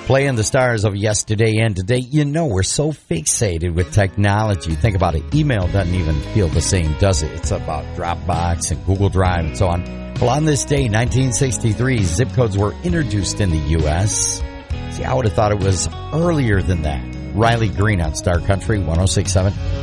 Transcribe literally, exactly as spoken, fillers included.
Playing the stars of yesterday and today. You know, we're so fixated with technology. Think about it. Email doesn't even feel the same, does it? It's about Dropbox and Google Drive and so on. Well, on this day, nineteen sixty-three, zip codes were introduced in the U S See, I would have thought it was earlier than that. Riley Green on Star Country one oh six point seven.